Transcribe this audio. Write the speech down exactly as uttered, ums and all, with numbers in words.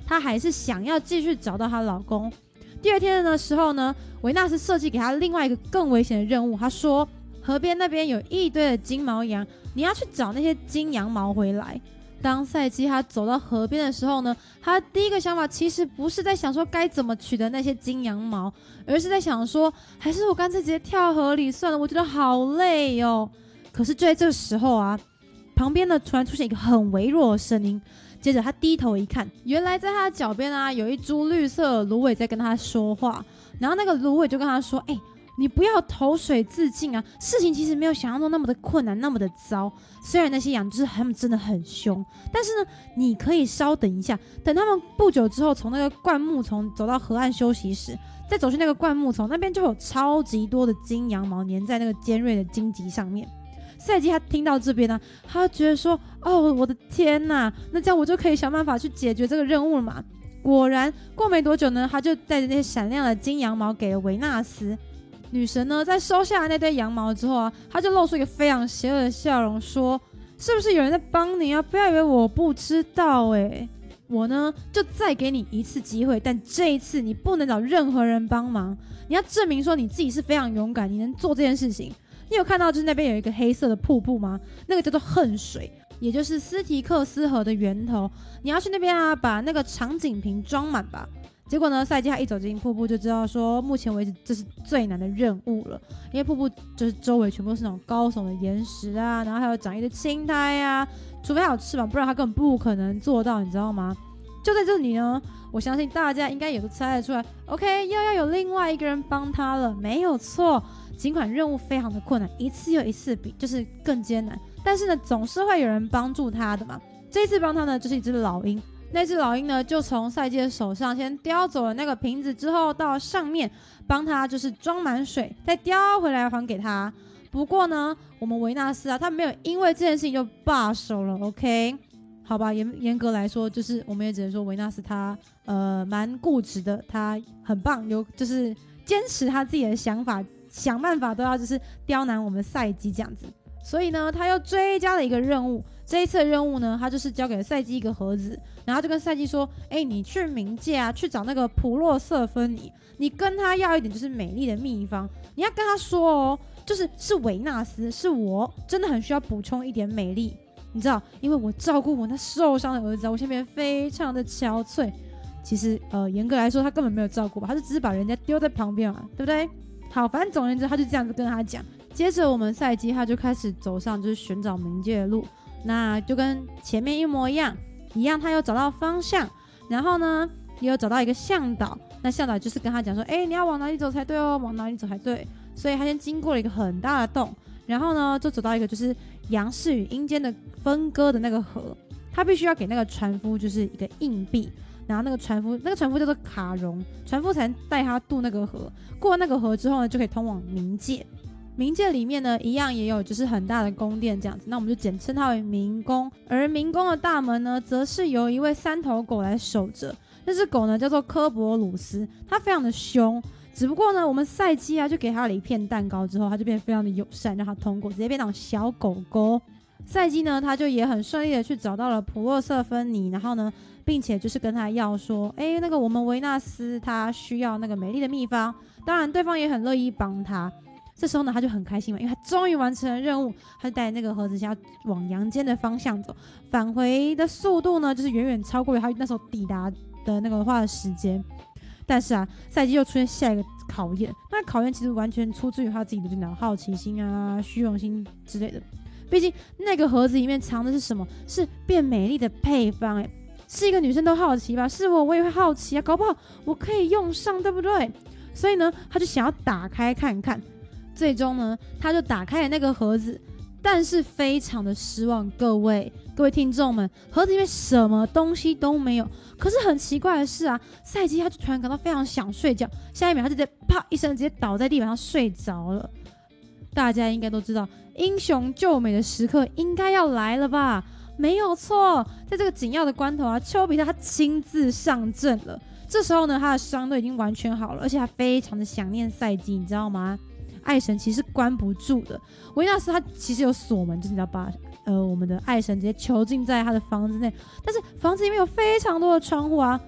她还是想要继续找到她老公。第二天的时候呢，维纳斯设计给她另外一个更危险的任务，她说河边那边有一堆的金毛羊，你要去找那些金羊毛回来。当赛基他走到河边的时候呢，他第一个想法其实不是在想说该怎么取得那些金羊毛，而是在想说还是我干脆直接跳河里算了，我觉得好累哦。可是就在这个时候啊，旁边呢突然出现一个很微弱的声音，接着他低头一看，原来在他的脚边啊有一株绿色的芦苇在跟他说话，然后那个芦苇就跟他说，哎、欸你不要投水自尽啊！事情其实没有想象中那么的困难，那么的糟。虽然那些羊就是他们真的很凶，但是呢，你可以稍等一下，等他们不久之后从那个灌木丛走到河岸休息时，再走去那个灌木丛那边就有超级多的金羊毛粘在那个尖锐的荆棘上面。赛基他听到这边呢、啊，他觉得说：“哦，我的天哪！那这样我就可以想办法去解决这个任务了嘛。”果然，过没多久呢，他就带着那些闪亮的金羊毛给了维纳斯。女神呢，在收下那堆羊毛之后啊，她就露出一个非常邪恶的笑容，说：“是不是有人在帮你啊？不要以为我不知道哎、欸，我呢就再给你一次机会，但这一次你不能找任何人帮忙，你要证明说你自己是非常勇敢，你能做这件事情。你有看到就是那边有一个黑色的瀑布吗？那个叫做恨水，也就是斯提克斯河的源头。你要去那边啊，把那个长颈瓶装满吧。”结果呢，赛基他一走进瀑布就知道说，目前为止这是最难的任务了，因为瀑布就是周围全部都是那种高耸的岩石啊，然后还有长一堆青苔啊，除非他有翅膀，不然他根本不可能做到，你知道吗？就在这里呢，我相信大家应该也都猜得出来 ，OK， 又要有另外一个人帮他了，没有错。尽管任务非常的困难，一次又一次比就是更艰难，但是呢，总是会有人帮助他的嘛。这一次帮他呢，就是一只老鹰。那只老鹰呢，就从赛基的手上先叼走了那个瓶子，之后到上面帮他就是装满水，再叼回来还给他。不过呢，我们维纳斯啊，他没有因为这件事情就罢手了 ，OK？ 好吧，严严格来说，就是我们也只能说维纳斯他呃蛮固执的，他很棒，有就是坚持他自己的想法，想办法都要就是刁难我们赛基这样子。所以呢，他又追加了一个任务。这一次的任务呢，他就是交给了赛基一个盒子，然后就跟赛基说：“哎、欸，你去冥界啊，去找那个普洛瑟芬妮，你跟他要一点就是美丽的秘方，你要跟他说哦，就是是维纳斯，是我真的很需要补充一点美丽，你知道，因为我照顾我那受伤的儿子，我现在变得非常的憔悴。其实呃，严格来说，他根本没有照顾吧，他就只是把人家丢在旁边嘛，对不对？好，反正总而言之，他就这样子跟他讲。接着我们赛基他就开始走上就是寻找冥界的路。”那就跟前面一模一样，一样他有找到方向，然后呢也有找到一个向导，那向导就是跟他讲说，哎、欸，你要往哪里走才对哦，往哪里走才对。所以他先经过了一个很大的洞，然后呢就走到一个就是阳世与阴间的分割的那个河，他必须要给那个船夫就是一个硬币，然后那个船夫那个船夫叫做卡戎，船夫才能带他渡那个河，过那个河之后呢就可以通往冥界。冥界里面呢，一样也有就是很大的宫殿这样子，那我们就简称它为冥宫。而冥宫的大门呢，则是由一位三头狗来守着。那只狗呢，叫做科博鲁斯，它非常的凶。只不过呢，我们赛基啊，就给它了一片蛋糕之后，它就变得非常的友善，让它通过，直接变那种小狗狗。赛基呢，他就也很顺利的去找到了普洛瑟芬妮，然后呢，并且就是跟他要说，哎，那个我们维纳斯他需要那个美丽的秘方，当然对方也很乐意帮他。这时候呢，他就很开心嘛，因为他终于完成了任务，他就带那个盒子想要往阳间的方向走，返回的速度呢，就是远远超过了他那时候抵达的那个花的时间。但是啊，赛基又出现下一个考验，那考验其实完全出自于他自己的这种好奇心啊、虚荣心之类的。毕竟那个盒子里面藏的是什么？是变美丽的配方、欸，哎，是一个女生都好奇吧？是我，我也会好奇啊，搞不好我可以用上，对不对？所以呢，他就想要打开看看。最终呢，他就打开了那个盒子，但是非常的失望，各位各位听众们，盒子里面什么东西都没有。可是很奇怪的是啊，赛基他就突然感到非常想睡觉，下一秒他就直接啪一声直接倒在地板上睡着了。大家应该都知道，英雄救美的时刻应该要来了吧？没有错，在这个紧要的关头啊，丘比特他亲自上阵了。这时候呢，他的伤都已经完全好了，而且他非常的想念赛基，你知道吗？爱神其实是关不住的，维纳斯他其实有锁门，就是你要把呃我们的爱神直接囚禁在他的房子内，但是房子里面有非常多的窗户啊，